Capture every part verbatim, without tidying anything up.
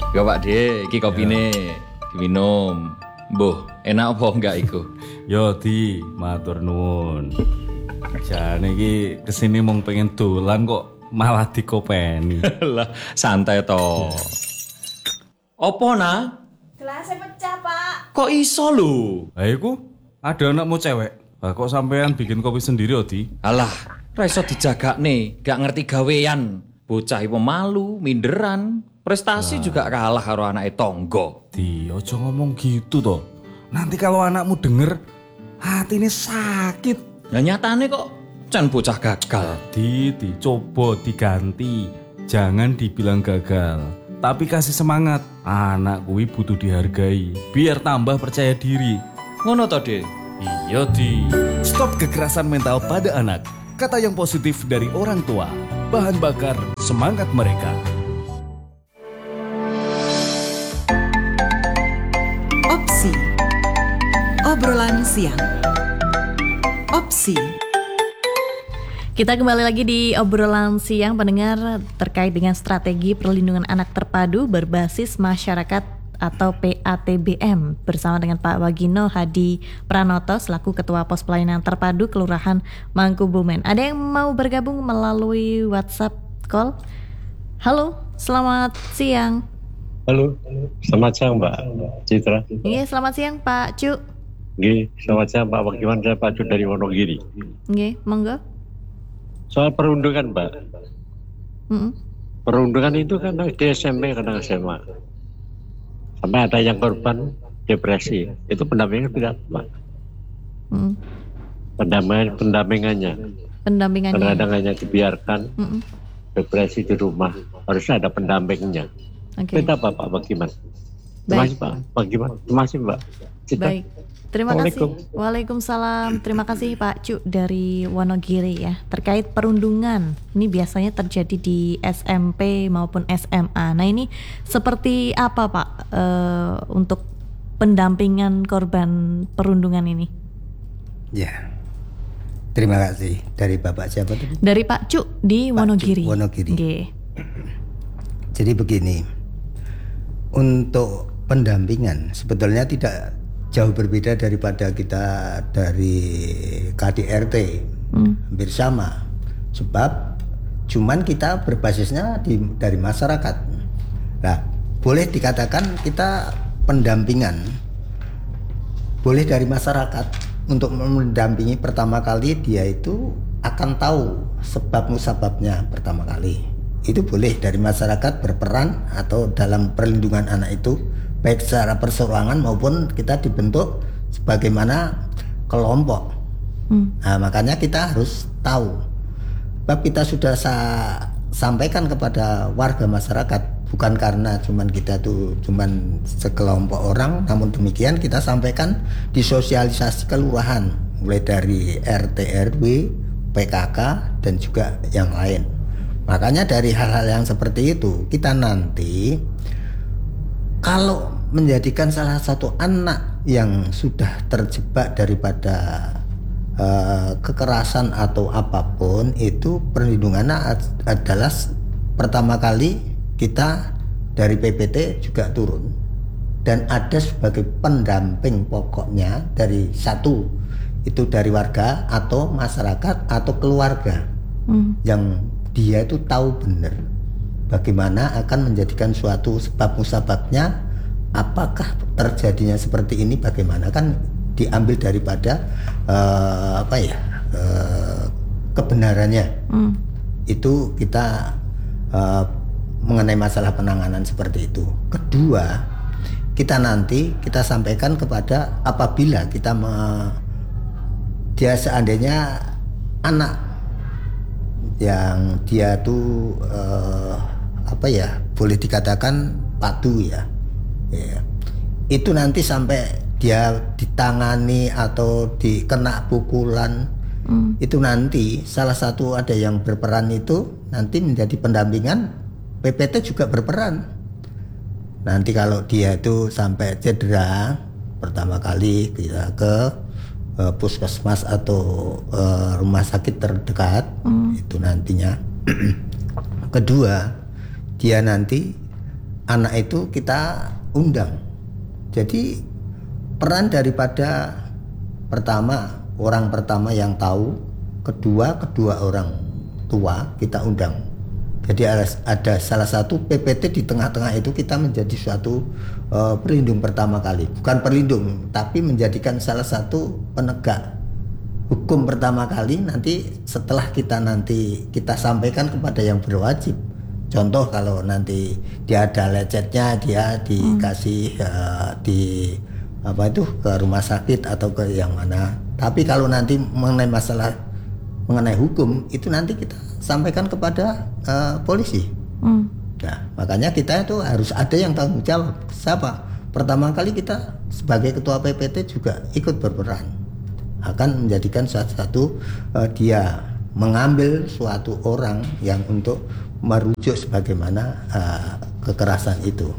Yo Pak De, iki kopine diminum. Mbuh, enak apa enggak iku? Yo Di, matur nuwun. Jane iki kesini mung pengen dolan kok malah dikopeni. Lah, santai to. Opo na? Gelasnya pecah, Pak. Kok iso lho? Lah iku ada anakmu cewek. Lah kok sampean bikin kopi sendiri Odi? Alah, ra iso dijagakne, gak ngerti gawean. Bocah iku malu, minderan, prestasi juga kalah karo anake tonggo. Di, ojo ngomong gitu toh. Nanti kalau anakmu denger, hati ini sakit. Lah nyatane kok can bocah gagal. Di, di, coba diganti. Jangan dibilang gagal, tapi kasih semangat. Anak kuwi butuh dihargai, biar tambah percaya diri. Ngono to, De? Iya, Di. Stop kekerasan mental pada anak. Kata yang positif dari orang tua. Bahan bakar semangat mereka. Opsi. Obrolan siang. Opsi. Kita kembali lagi di obrolan siang pendengar terkait dengan strategi perlindungan anak terpadu berbasis masyarakat atau P A T B M bersama dengan Pak Wagino Hadi Pranoto selaku Ketua Pos Pelayanan Terpadu Kelurahan Mangkubumen. Ada yang mau bergabung melalui WhatsApp call? Halo, selamat siang. Halo, selamat siang Mbak Citra. Iya, selamat siang Pak Cu. Nggih, selamat siang Pak. Bagaimana saya Pak Cu dari Wonogiri. Nggih, monggo. Soal perundungan Mbak. Mm-mm. Perundungan itu kan di S M P kadang S M A. Sampai ada yang korban depresi. Itu pendampingan tidak Mbak? Mm. Pendampingan, pendampingannya. Pendampingannya. Kadang-kadang hanya dibiarkan Mm-mm. depresi di rumah. Harusnya ada pendampingnya. Oke. Kita Bapak bagaimana? Terima kasih Pak. Bagaimana? Terima kasih Mbak Citra. Baik. Terima kasih. Waalaikumsalam. Terima kasih Pak Cu dari Wonogiri ya. Terkait perundungan, ini biasanya terjadi di S M P maupun S M A. Nah ini seperti apa Pak e, untuk pendampingan korban perundungan ini? Ya, terima kasih. Dari Bapak siapa tadi? Dari Pak Cu di Pak Wonogiri. Cu, Wonogiri. Nggih. Jadi begini, untuk pendampingan sebetulnya tidak jauh berbeda daripada kita dari K D R T, hmm. hampir sama. Sebab cuman kita berbasisnya di, dari masyarakat. Nah, boleh dikatakan kita pendampingan boleh dari masyarakat untuk mendampingi pertama kali dia itu akan tahu sebab musababnya pertama kali. Itu boleh dari masyarakat berperan atau dalam perlindungan anak itu baik secara perseorangan maupun kita dibentuk sebagaimana kelompok. Hmm. Nah, makanya kita harus tahu. Sebab kita sudah sa- sampaikan kepada warga masyarakat, bukan karena cuman kita tuh cuman sekelompok orang, namun demikian kita sampaikan di sosialisasi kelurahan, mulai dari R T R W, P K K dan juga yang lain. Makanya dari hal-hal yang seperti itu kita nanti kalau menjadikan salah satu anak yang sudah terjebak daripada uh, kekerasan atau apapun, itu perlindungannya ad- adalah pertama kali kita dari P P T juga turun dan ada sebagai pendamping pokoknya dari satu itu dari warga atau masyarakat atau keluarga hmm. yang dia itu tahu benar bagaimana akan menjadikan suatu sebab musababnya, apakah terjadinya seperti ini, bagaimana kan diambil daripada uh, apa ya uh, kebenarannya. Mm. Itu kita uh, mengenai masalah penanganan seperti itu. Kedua, kita nanti kita sampaikan kepada apabila kita me, dia seandainya anak yang dia tuh uh, apa ya boleh dikatakan patuh ya, ya itu nanti sampai dia ditangani atau dikena pukulan hmm. itu nanti salah satu ada yang berperan itu nanti menjadi pendampingan, P P T juga berperan. Nanti kalau dia itu sampai cedera pertama kali kita ke uh, puskesmas atau uh, rumah sakit terdekat hmm. itu nantinya. Kedua, dia nanti anak itu kita undang. Jadi peran daripada pertama orang pertama yang tahu, kedua kedua orang tua kita undang. Jadi ada, ada salah satu P P T di tengah-tengah itu, kita menjadi suatu uh, pelindung pertama kali, bukan pelindung tapi menjadikan salah satu penegak hukum pertama kali. Nanti setelah kita nanti kita sampaikan kepada yang berwajib. Contoh kalau nanti dia ada lecetnya, dia dikasih hmm. uh, di apa itu ke rumah sakit atau ke yang mana. Tapi kalau nanti mengenai masalah mengenai hukum itu nanti kita sampaikan kepada uh, polisi. Hmm. Nah, makanya kita itu harus ada yang tanggung jawab. Siapa? Pertama kali kita sebagai ketua P P T juga ikut berperan. Akan menjadikan satu-satu uh, dia mengambil suatu orang yang untuk merujuk sebagaimana uh, kekerasan itu,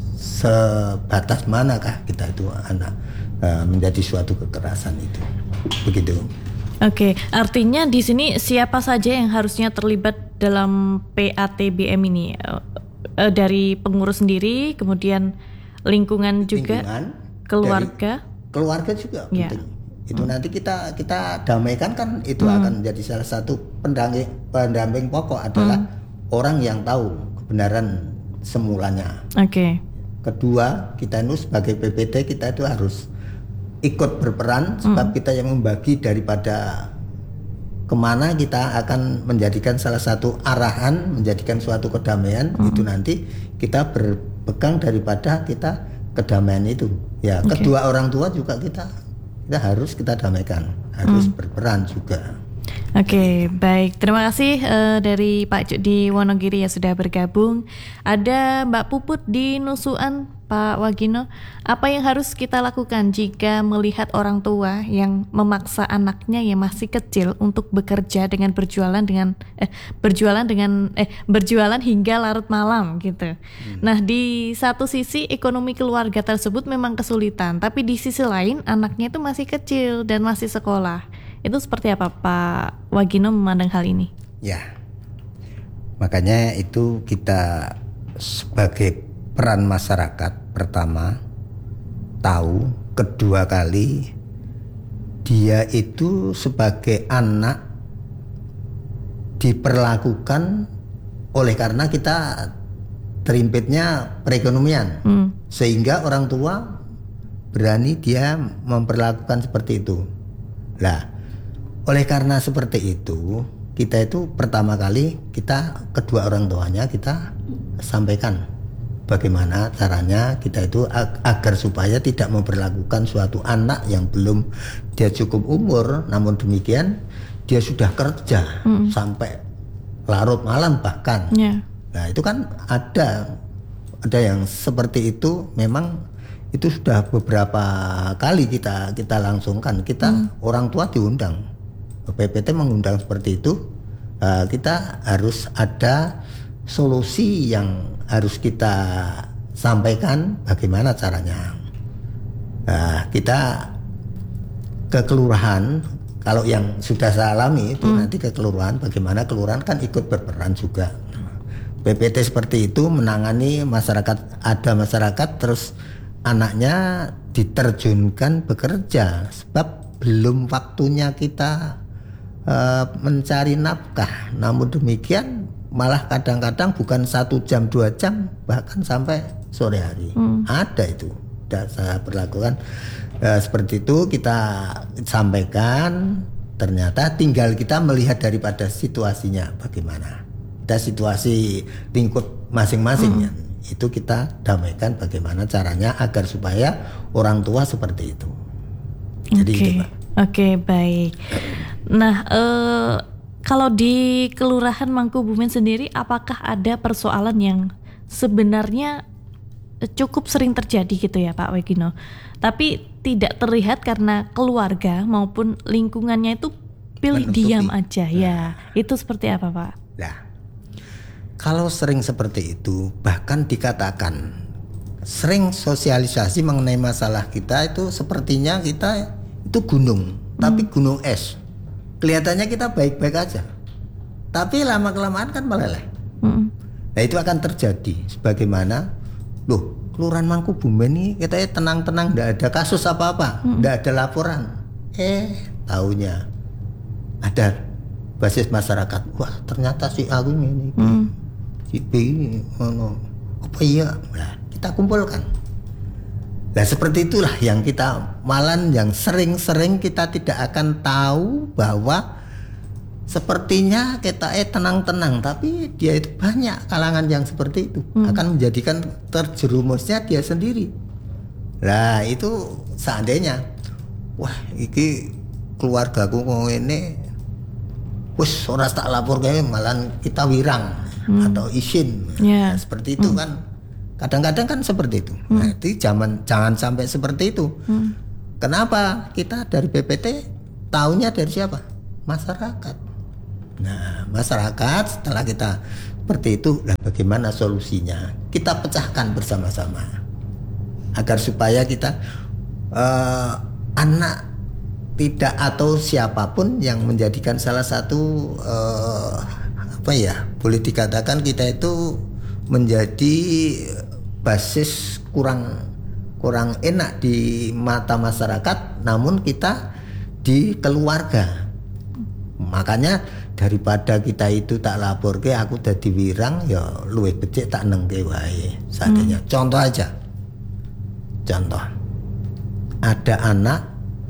sebatas manakah kita itu anak uh, menjadi suatu kekerasan itu, begitu. Oke, artinya di sini siapa saja yang harusnya terlibat dalam P A T B M ini, uh, uh, dari pengurus sendiri, kemudian lingkungan juga, lingkungan, keluarga, keluarga juga ya. penting. Itu hmm. nanti kita kita damaikan kan itu hmm. akan menjadi salah satu pendamping pendamping pokok adalah hmm. orang yang tahu kebenaran semulanya. Oke. Okay. Kedua, kita itu sebagai P P T kita itu harus ikut berperan sebab hmm. kita yang membagi daripada kemana kita akan menjadikan salah satu arahan, menjadikan suatu kedamaian. hmm. Itu nanti kita berpegang daripada kita kedamaian itu. Ya, okay. Kedua orang tua juga kita kita harus kita damaikan, harus hmm. berperan juga. Oke, okay, baik. Terima kasih uh, dari Pak Cuk di Wonogiri yang sudah bergabung. Ada Mbak Puput di Nusuan, Pak Wagino. Apa yang harus kita lakukan jika melihat orang tua yang memaksa anaknya yang masih kecil untuk bekerja dengan berjualan dengan eh berjualan dengan eh berjualan hingga larut malam gitu. Hmm. Nah, di satu sisi ekonomi keluarga tersebut memang kesulitan, tapi di sisi lain anaknya itu masih kecil dan masih sekolah. Itu seperti apa Pak Wagino memandang hal ini? Ya, makanya itu kita sebagai peran masyarakat pertama tahu, kedua kali dia itu sebagai anak diperlakukan oleh karena kita terimpitnya perekonomian, hmm. sehingga orang tua berani dia memperlakukan seperti itu. Lah, oleh karena seperti itu, kita itu pertama kali kita kedua orang tuanya kita sampaikan bagaimana caranya kita itu ag- agar supaya tidak memperlakukan suatu anak yang belum dia cukup umur, namun demikian dia sudah kerja mm. sampai larut malam bahkan. Yeah. Nah, itu kan ada ada yang seperti itu, memang itu sudah beberapa kali kita kita langsungkan, kita mm. orang tua diundang. P P T mengundang seperti itu, uh, kita harus ada solusi yang harus kita sampaikan bagaimana caranya. Uh, kita ke kelurahan, kalau yang sudah saya alami itu hmm. nanti ke kelurahan, bagaimana kelurahan kan ikut berperan juga. P P T seperti itu menangani masyarakat, ada masyarakat terus anaknya diterjunkan bekerja sebab belum waktunya kita Uh, mencari nafkah. Namun demikian malah kadang-kadang bukan satu jam dua jam bahkan sampai sore hari. hmm. Ada itu, sudah saya berlakukan uh, seperti itu, kita sampaikan. Ternyata tinggal kita melihat daripada situasinya bagaimana, kita situasi lingkup masing-masing, hmm. itu kita damaikan bagaimana caranya agar supaya orang tua seperti itu. Jadi okay. itu Pak. Oke, okay, baik. Nah, eh, kalau di Kelurahan Mangkubumen sendiri, apakah ada persoalan yang sebenarnya cukup sering terjadi gitu ya Pak Wagino, tapi tidak terlihat karena keluarga maupun lingkungannya itu pilih menutupi. Diam aja, nah. Ya, itu seperti apa Pak? Nah, kalau sering seperti itu, bahkan dikatakan sering sosialisasi mengenai masalah kita itu sepertinya kita itu gunung, hmm. tapi gunung es. Kelihatannya kita baik-baik aja, tapi lama-kelamaan kan meleleh. Hmm. Nah, itu akan terjadi sebagaimana loh Kelurahan Mangkubumen ini katanya tenang-tenang, nggak ada kasus apa-apa, nggak ada laporan. Eh taunya ada basis masyarakat, wah ternyata si A ini, hmm. si B ini, oh, apa iya? Nah, kita kumpulkan. Nah seperti itulah yang kita malan yang sering-sering kita tidak akan tahu bahwa sepertinya kita eh tenang-tenang, tapi dia itu banyak kalangan yang seperti itu hmm. akan menjadikan terjerumusnya dia sendiri. Nah itu seandainya, wah ini keluarga ku ngomong ini, wes ora tak lapor kayak malah kita wirang hmm. atau izin, yeah. nah, seperti itu hmm. kan. Kadang-kadang kan seperti itu. Hmm. Nah, itu jangan jangan sampai seperti itu. Hmm. Kenapa? Kita dari B P T taunya dari siapa? Masyarakat. Nah, masyarakat setelah kita seperti itu, nah bagaimana solusinya? Kita pecahkan bersama-sama agar supaya kita uh, anak tidak atau siapapun yang menjadikan salah satu uh, apa ya? Boleh dikatakan kita itu menjadi basis kurang kurang enak di mata masyarakat, namun kita di keluarga. Makanya daripada kita itu tak lapor ke aku dadi wirang, ya luwih becik tak nengke wae. Seandainya hmm. contoh aja, contoh ada anak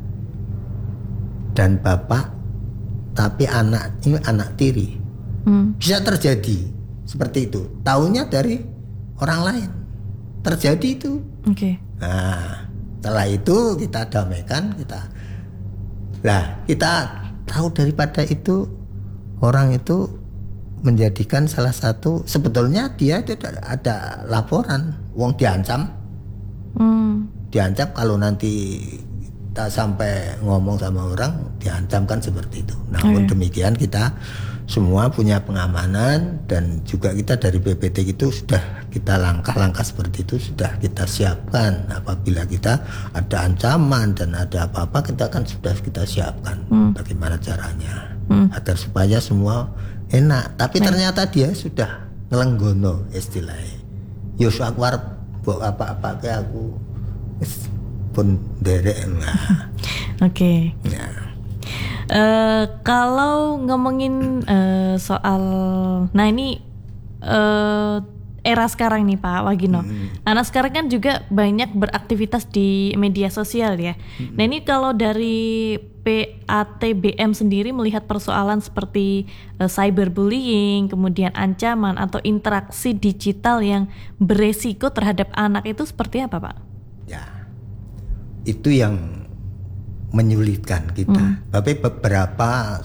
dan bapak, tapi anak ini anak tiri, hmm. bisa terjadi seperti itu. Taunya dari orang lain. Terjadi itu. Oke. Okay. Nah, setelah itu kita damaikan, kita. Lah, kita tahu daripada itu orang itu menjadikan salah satu sebetulnya dia tidak ada laporan, wong diancam. Hmm. Diancam kalau nanti tak sampai ngomong sama orang diancam kan seperti itu. Namun okay. demikian kita semua punya pengamanan dan juga kita dari B P T itu sudah kita langkah-langkah seperti itu sudah kita siapkan. Apabila kita ada ancaman dan ada apa-apa kita kan sudah kita siapkan hmm. bagaimana caranya hmm. agar supaya semua enak. Tapi nah. ternyata dia sudah ngelenggono istilahnya. Yus aku arep mbok apa-apa ke aku pun derek. Nah. Oke. Okay. Ya. Uh, kalau ngomongin uh, soal, nah ini uh, era sekarang nih Pak Wagino, hmm. anak sekarang kan juga banyak beraktivitas di media sosial ya. Hmm. Nah ini kalau dari P A T B M sendiri melihat persoalan seperti uh, cyberbullying, kemudian ancaman atau interaksi digital yang beresiko terhadap anak itu seperti apa Pak? Ya, itu yang menyulitkan kita. Hmm. Tapi beberapa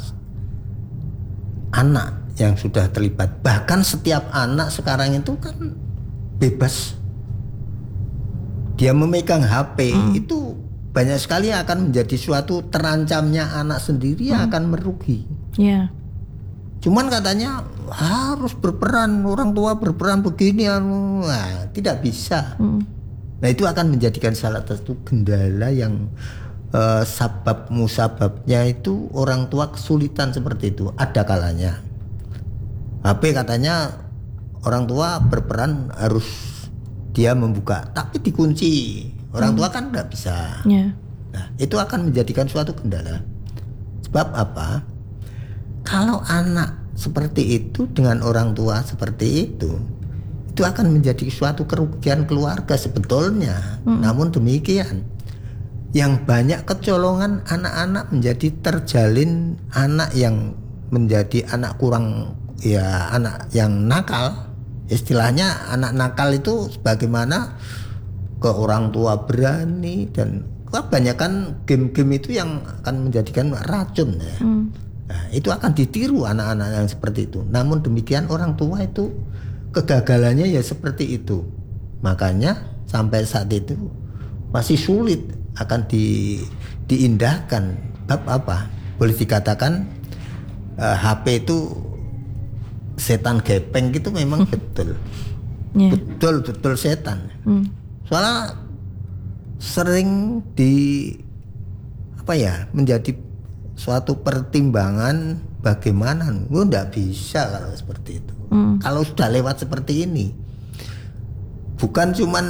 anak yang sudah terlibat, bahkan setiap anak sekarang itu kan bebas. Dia memegang H P hmm. itu banyak sekali akan menjadi suatu terancamnya anak sendiri yang hmm. akan merugi. Yeah. Cuman katanya harus berperan, orang tua berperan begini, nah, tidak bisa. Hmm. Nah itu akan menjadikan salah satu kendala yang Uh, sabab musababnya itu orang tua kesulitan seperti itu. Ada kalanya H P katanya orang tua berperan harus dia membuka, tapi dikunci. Orang hmm. tua kan nggak bisa. Yeah. Nah itu akan menjadikan suatu kendala. Sebab apa? Kalau anak seperti itu dengan orang tua seperti itu, itu akan menjadi suatu kerugian keluarga sebetulnya. Hmm. Namun demikian, yang banyak kecolongan anak-anak menjadi terjalin anak yang menjadi anak kurang, ya anak yang nakal. Istilahnya anak nakal itu sebagaimana ke orang tua berani, dan kebanyakan game-game itu yang akan menjadikan racun ya. Hmm. Nah, itu akan ditiru anak-anak yang seperti itu. Namun demikian orang tua itu kegagalannya ya seperti itu. Makanya sampai saat itu masih sulit akan di, diindahkan. Bab apa? Boleh dikatakan uh, H P itu setan gepeng gitu memang betul. Yeah. Betul betul setan. Mm. Soalnya sering di apa ya menjadi suatu pertimbangan bagaimana. Gue nggak bisa kalau seperti itu. Mm. Kalau sudah lewat seperti ini, bukan cuman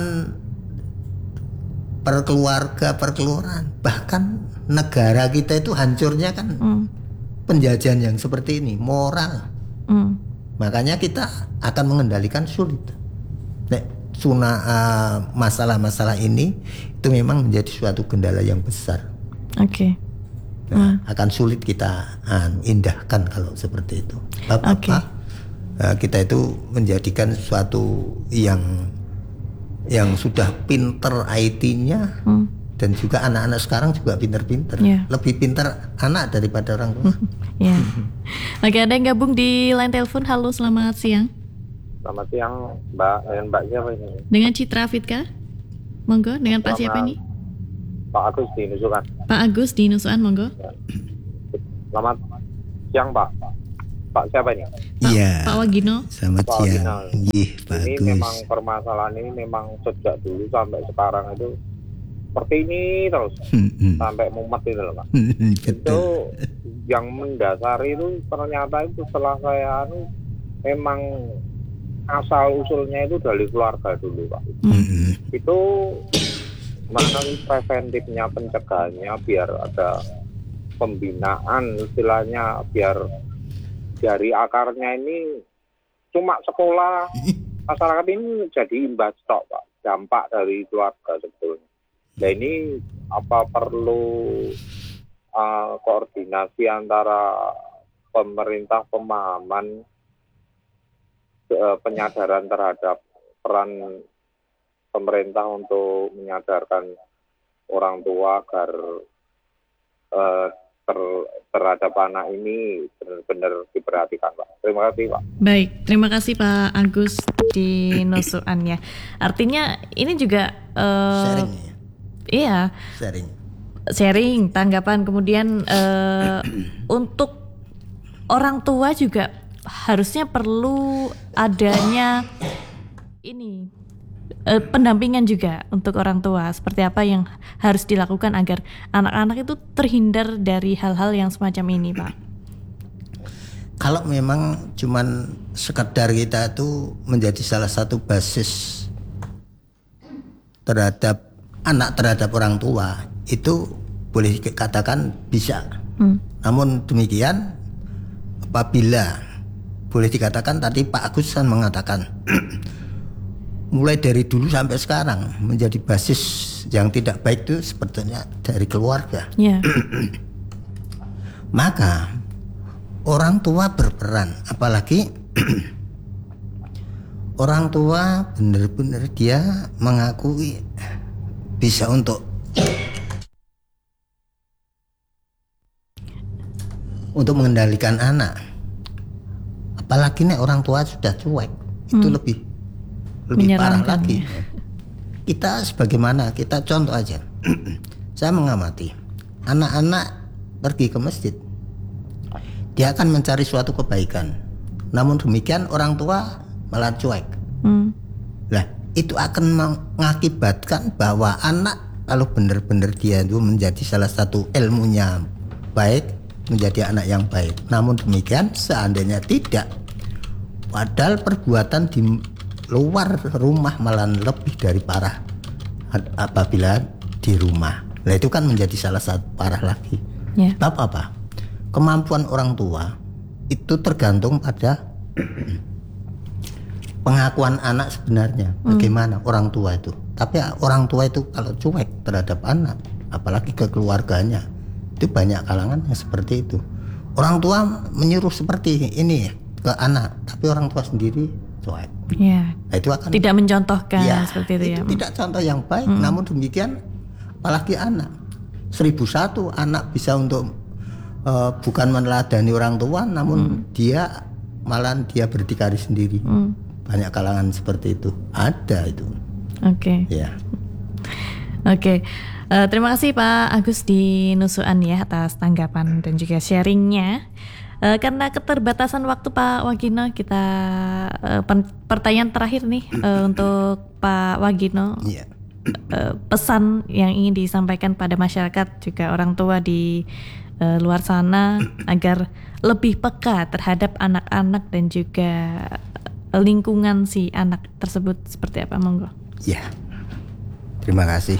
per keluarga, per kelurahan, bahkan negara kita itu hancurnya kan hmm. penjajahan yang seperti ini, moral. Hmm. Makanya kita akan mengendalikan sulit. Nek, suna, uh, masalah-masalah ini itu memang menjadi suatu kendala yang besar. Oke. Okay. Nah, hmm. akan sulit kita uh, indahkan kalau seperti itu. Apa-apa okay. uh, kita itu menjadikan suatu yang yang sudah pinter I T-nya. Hmm. Dan juga anak-anak sekarang juga pinter-pinter, yeah. lebih pinter anak daripada orang tua. yeah. Oke, ada yang gabung di line telepon. Halo, selamat siang. Selamat siang, Mbak. Dengan Mbak siapa ini? Dengan Citra Fitka. Monggo, dengan Pak siapa ini? Pak Agus di Nusukan. Pak Agus di Nusukan, monggo. Selamat siang, Pak. Pak siapa ini? Iya. Pak Wagino. Selamat Pak siang. Ih, Pak ini Agus. memang permasalahan ini memang sejak dulu sampai sekarang itu seperti ini terus hmm. sampai mumet itu loh, Pak. Itu yang mendasari itu ternyata itu setelah saya anu memang asal usulnya itu dari keluarga dulu, Pak. Hmm. Itu mana preventifnya, pencegahannya biar ada pembinaan istilahnya, biar dari akarnya ini cuma sekolah masyarakat ini jadi imbas tok, Pak. Dampak dari keluarga sebetulnya. Nah ini apa perlu uh, koordinasi antara pemerintah, pemahaman, uh, penyadaran terhadap peran pemerintah untuk menyadarkan orang tua agar uh, ter, terhadap anak ini benar-benar diperhatikan, Pak. Terima kasih, Pak. Baik, terima kasih Pak Agus di Nusukan ya. Artinya ini juga uh, sharing ya. Iya, sharing, sharing, tanggapan. Kemudian uh, untuk orang tua juga harusnya perlu adanya ini uh, pendampingan juga untuk orang tua. Seperti apa yang harus dilakukan agar anak-anak itu terhindar dari hal-hal yang semacam ini, Pak? Kalau memang cuman sekedar kita itu menjadi salah satu basis terhadap anak terhadap orang tua, itu boleh dikatakan bisa. Hmm. Namun demikian, apabila boleh dikatakan tadi Pak Agus kan mengatakan mulai dari dulu sampai sekarang menjadi basis yang tidak baik itu sebetulnya dari keluarga. Yeah. Maka orang tua berperan, apalagi orang tua benar-benar dia mengakui bisa untuk untuk mengendalikan anak. Apalagi nih orang tua sudah cuek, hmm. itu lebih lebih parah lagi. Ya. Kita sebagaimana kita contoh aja. Saya mengamati anak-anak pergi ke masjid, dia akan mencari suatu kebaikan. Namun demikian orang tua malah cuek. Hmm. Lah, itu akan mengakibatkan bahwa anak kalau benar-benar dia itu menjadi salah satu ilmunya baik, menjadi anak yang baik. Namun demikian seandainya tidak, padahal perbuatan di luar rumah malah lebih dari parah apabila di rumah. Nah itu kan menjadi salah satu parah lagi. Yeah. Sebab apa? Kemampuan orang tua itu tergantung pada pengakuan anak sebenarnya, bagaimana hmm. orang tua itu. Tapi orang tua itu kalau cuek terhadap anak, apalagi ke keluarganya, itu banyak kalangan yang seperti itu. Orang tua menyuruh seperti ini ke anak, tapi orang tua sendiri cuek. Ya. Nah, itu akan tidak mencontohkan ya, seperti itu, itu ya. Tidak contoh yang baik. Hmm. Namun demikian, apalagi anak, seribu satu anak bisa untuk uh, bukan meneladani orang tua, namun hmm. dia malah dia berdikari sendiri. Hmm. Banyak kalangan seperti itu, ada itu. Oke. Okay. Ya. Oke. Okay. Uh, terima kasih Pak Agus di Nusukan ya atas tanggapan dan juga sharingnya. Uh, karena keterbatasan waktu Pak Wagino, kita uh, pen- pertanyaan terakhir nih uh, untuk Pak Wagino. Yeah. Uh, pesan yang ingin disampaikan pada masyarakat juga orang tua di uh, luar sana agar lebih peka terhadap anak-anak dan juga lingkungan si anak tersebut seperti apa, monggo? Ya, terima kasih.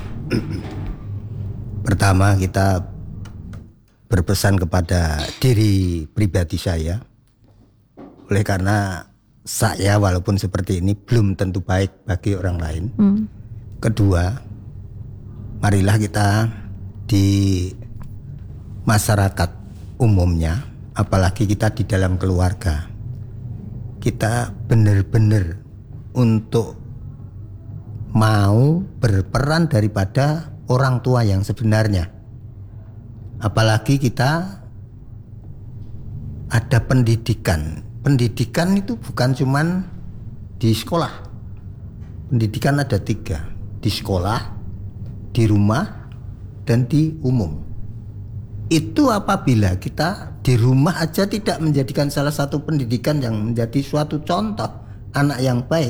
Pertama kita berpesan kepada diri pribadi saya. Oleh karena saya walaupun seperti ini belum tentu baik bagi orang lain. Hmm. Kedua, marilah kita di masyarakat umumnya, apalagi kita di dalam keluarga, kita benar-benar untuk mau berperan daripada orang tua yang sebenarnya. Apalagi kita ada pendidikan. Pendidikan itu bukan cuman di sekolah. Pendidikan ada tiga. Di sekolah, di rumah, dan di umum. Itu apabila kita di rumah aja tidak menjadikan salah satu pendidikan yang menjadi suatu contoh anak yang baik,